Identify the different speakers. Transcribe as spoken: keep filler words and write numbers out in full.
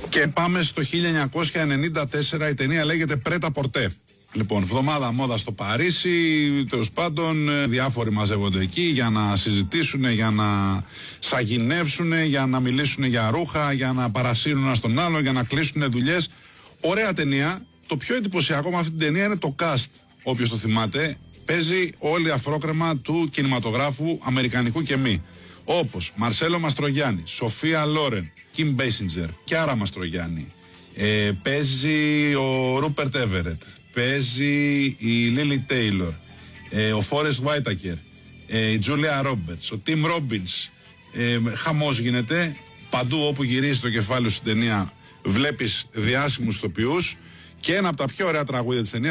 Speaker 1: Και πάμε στο χίλια εννιακόσια ενενήντα τέσσερα, η ταινία λέγεται Πρέτα Πορτέ. Λοιπόν, εβδομάδα μόδα στο Παρίσι, τέλος πάντων διάφοροι μαζεύονται εκεί για να συζητήσουν, για να σαγηνεύσουν, για να μιλήσουν για ρούχα, για να παρασύρουν ένα στον άλλο, για να κλείσουν δουλειές. Ωραία ταινία. Το πιο εντυπωσιακό με αυτή την ταινία είναι το cast. Όποιος το θυμάται, παίζει όλη αφρόκρεμα του κινηματογράφου αμερικανικού και μη. Όπως Μαρσέλο Μαστρογιάννη, Σοφία Λόρεν, Κιμ Μπέισιντζερ, Κιάρα Μαστρογιάννη, ε, παίζει ο Ρούπερτ Έβερετ, παίζει η Λίλι Τέιλορ, ε, ο Φόρεστ Βάιτακερ, ε, η Τζούλια Ρόμπερτς, ο Τιμ Ρόμπινς. Ε, χαμός γίνεται. Παντού όπου γυρίζει το κεφάλι σου στην ταινία βλέπεις διάσημους ηθοποιούς και ένα από τα πιο ωραία τραγούδια της ταινίας